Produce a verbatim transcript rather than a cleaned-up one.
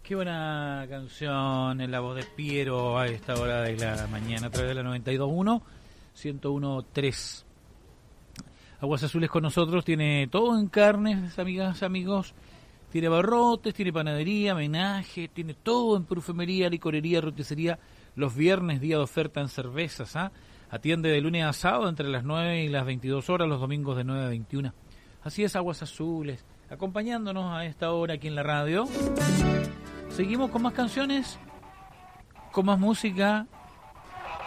Qué buena canción en la voz de Piero a esta hora de la mañana a través de la noventa y dos punto uno, ciento uno punto tres. Aguas Azules con nosotros, tiene todo en carnes, amigas, amigos. Tiene barrotes, tiene panadería, menaje, tiene todo en perfumería, licorería, roticería. Los viernes, día de oferta en cervezas, ¿ah? Atiende de lunes a sábado entre las nueve y las veintidós horas, los domingos de nueve a veintiuna. Así es, Aguas Azules, acompañándonos a esta hora aquí en la radio. Seguimos con más canciones, con más música